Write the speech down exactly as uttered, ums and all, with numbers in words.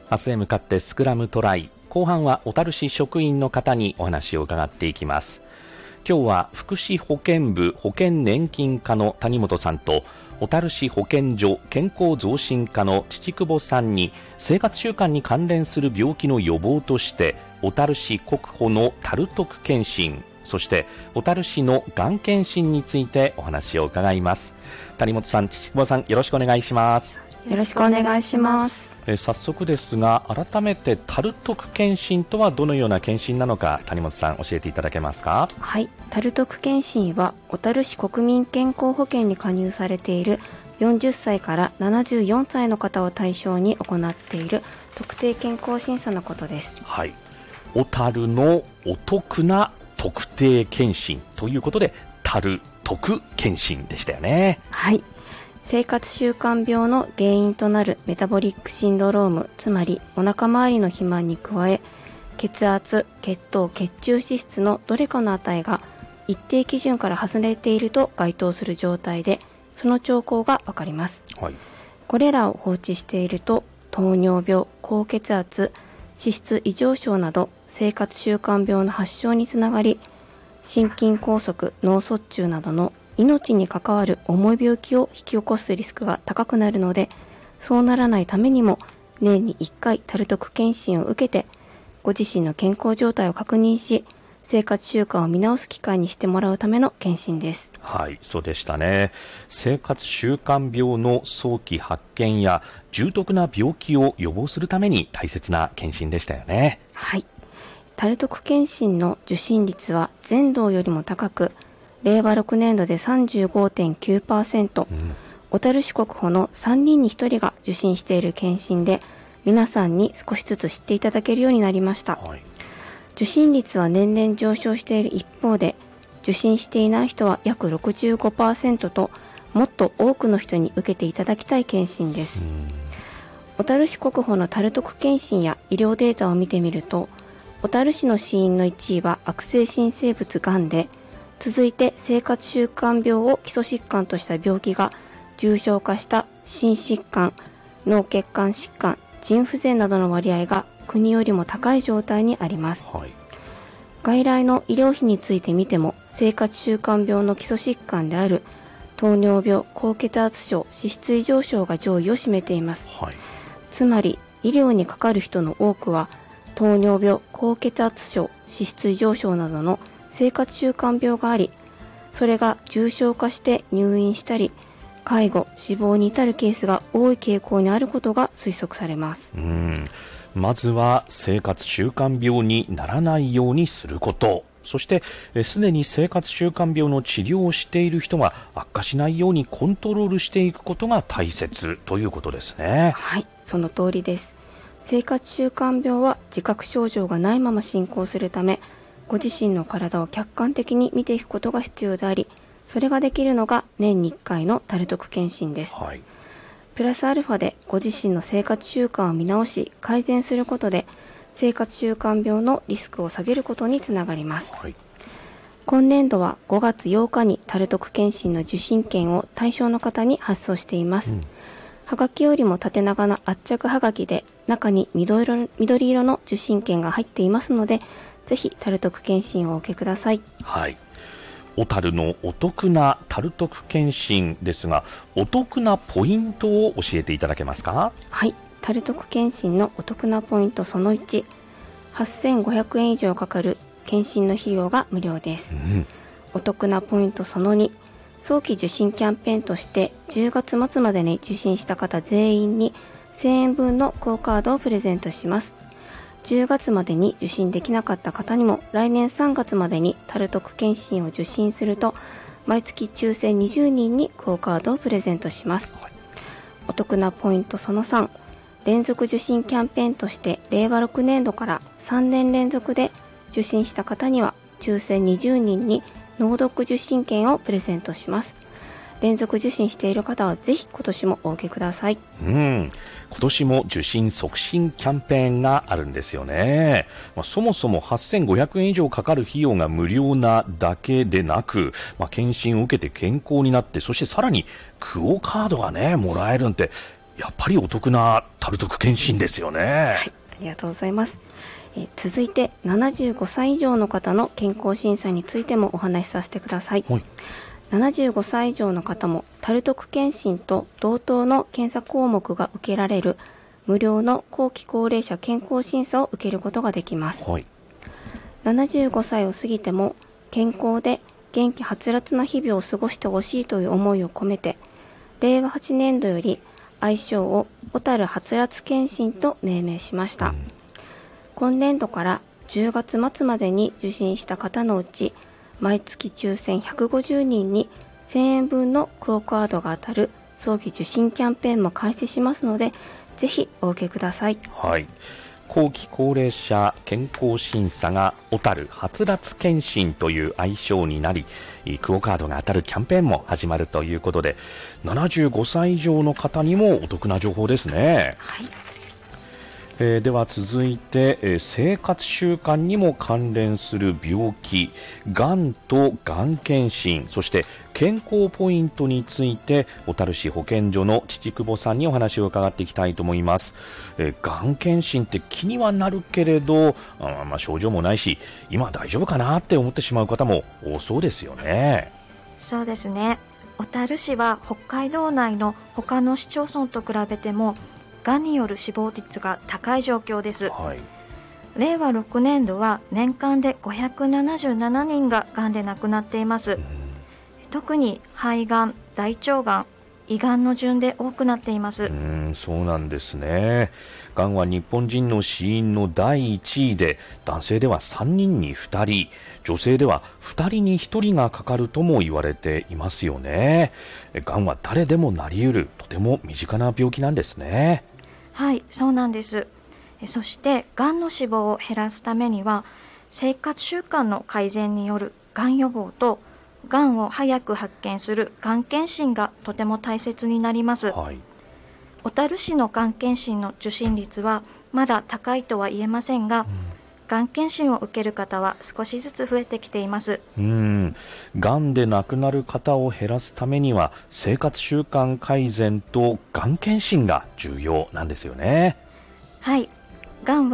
明日へ向かってスクラムトライ。後半は小樽市職員の方にお話を伺っていきます。今日は福祉保健部保険年金課の谷本さんと、小樽市保健所健康増進課の父久保さんに、生活習慣に関連する病気の予防として小樽市国保のタルトク検診、そして小樽市のがん検診についてお話を伺います。谷本さん、父久保さん、よろしくお願いします。 よろしくお願いします。 え早速ですが、改めてタルトク検診とはどのような検診なのか、谷本さん、教えていただけますか？ はい、タルトク検診は小樽市国民健康保険に加入されているよんじゅっさいからななじゅうよんさいの方を対象に行っている特定健康審査のことです。 はい、小樽のお得な特定検診ということで、タルトク検診でしたよね。 はい、生活習慣病の原因となるメタボリックシンドローム、つまりお腹周りの肥満に加え、血圧、血糖、血中脂質のどれかの値が一定基準から外れていると該当する状態で、その兆候がわかります。はい、これらを放置していると、糖尿病、高血圧、脂質異常症など生活習慣病の発症につながり、心筋梗塞、脳卒中などの命に関わる重い病気を引き起こすリスクが高くなるので、そうならないためにも年にいっかいタルトク検診を受けて、ご自身の健康状態を確認し、生活習慣を見直す機会にしてもらうための検診です。 はい、そうでしたね。生活習慣病の早期発見や重篤な病気を予防するために大切な検診でしたよね。 はい、タルトク検診の受診率は全道よりも高く、れいわろくねんどで さんじゅうごてんきゅうパーセント、うん、小樽市国保のさんにんにひとりが受診している検診で、皆さんに少しずつ知っていただけるようになりました。はい、受診率は年々上昇している一方で、受診していない人は約 ろくじゅうごパーセント と、もっと多くの人に受けていただきたい検診です。うん、小樽市国保のタルトク検診や医療データを見てみると、小樽市の死因のいちいは悪性新生物がんで、続いて生活習慣病を基礎疾患とした病気が重症化した心疾患、脳血管疾患、腎不全などの割合が国よりも高い状態にあります。はい、外来の医療費について見ても、生活習慣病の基礎疾患である糖尿病、高血圧症、脂質異常症が上位を占めています。はい、つまり医療にかかる人の多くは糖尿病、高血圧症、脂質異常症などの生活習慣病があり、それが重症化して入院したり、介護、死亡に至るケースが多い傾向にあることが推測されます。 うん、まずは生活習慣病にならないようにすること、そしてすでに生活習慣病の治療をしている人が悪化しないようにコントロールしていくことが大切ということですね。 はい、その通りです。生活習慣病は自覚症状がないまま進行するため、ご自身の体を客観的に見ていくことが必要であり、それができるのが年にいっかいのタルトク検診です。はい、プラスアルファでご自身の生活習慣を見直し改善することで、生活習慣病のリスクを下げることにつながります。はい、今年度はごがつようかにタルトク検診の受診券を対象の方に発送しています。うん、はがきよりも縦長な圧着はがきで、中に緑色、緑色の受診券が入っていますので、ぜひタルトク検診をお受けください。 はい、小樽のお得なタルトク検診ですが、お得なポイントを教えていただけますか？ はい、タルトク検診のお得なポイントそのいち、はっせんごひゃくえん以上かかる検診の費用が無料です。うん、お得なポイントそのに、早期受診キャンペーンとしてじゅうがつまつまでに受診した方全員にせんえんぶんのクオカードをプレゼントします。じゅうがつまでに受診できなかった方にも、来年さんがつまでにタルトク検診を受診すると、毎月抽選にじゅうにんにクオカードをプレゼントします。はい、お得なポイントそのさん、連続受診キャンペーンとしてれいわろくねんどからさんねん連続で受診した方には、抽選にじゅうにんに脳ドック受診券をプレゼントします。連続受診している方はぜひ今年もお受けください。 うん、今年も受診促進キャンペーンがあるんですよね。まあ、そもそもはっせんごひゃくえん以上かかる費用が無料なだけでなく、まあ、検診を受けて健康になって、そしてさらにクオカードがねもらえるんて、 やっぱりお得なタルト区検診ですよね。はい、 ありがとうございます。えー、続いてななじゅうごさい以上の方の健康審査についてもお話しさせてください。はい、ななじゅうごさい以上の方もタルト区検診と同等の検査項目が受けられる無料の後期高齢者健康審査を受けることができます。はい、ななじゅうごさいを過ぎても健康で元気はつらつな日々を過ごしてほしいという思いを込めて、れいわはちねんどより愛称を小樽はつらつ検診と命名しました。うん、今年度からじゅうがつ末までに受診した方のうち、毎月抽選ひゃくごじゅうにんにせんえんぶんのクオカードが当たる早期受診キャンペーンも開始しますので、ぜひお受けください。 はい、後期高齢者健康審査が小樽はつらつ検診という愛称になり、クオカードが当たるキャンペーンも始まるということで、ななじゅうごさい以上の方にもお得な情報ですね。はい、えー、では続いて、えー、生活習慣にも関連する病気、がんとがん検診、そして健康ポイントについて小樽市保健所の父久保さんにお話を伺っていきたいと思います。えー、がん検診って気にはなるけれど、あまあ、症状もないし今大丈夫かなって思ってしまう方も多そうですよね。 そうですね。小樽市は北海道内の他の市町村と比べてもがんによる死亡率が高い状況です。はい、れいわろくねんどは年間でごひゃくななじゅうななにんががんで亡くなっています。うん、特に肺がん、大腸がん、胃がんの順で多くなっています。 うん、そうなんですね。がんは日本人の死因のだいいちいで、男性ではさんにんにふたり、女性ではふたりにひとりがかかるとも言われていますよね。がんは誰でもなり得る、とても身近な病気なんですね。 はい、そうなんです。そしてがんの死亡を減らすためには、生活習慣の改善によるがん予防とがんを早く発見するがん検診がとても大切になります。はい、小樽市のがん検診の受診率はまだ高いとは言えませんが、うん、がん検診を受ける方は少しずつ増えてきています。 うん、がんで亡くなる方を減らすためには生活習慣改善とがん検診が重要なんですよね。 はい、がんは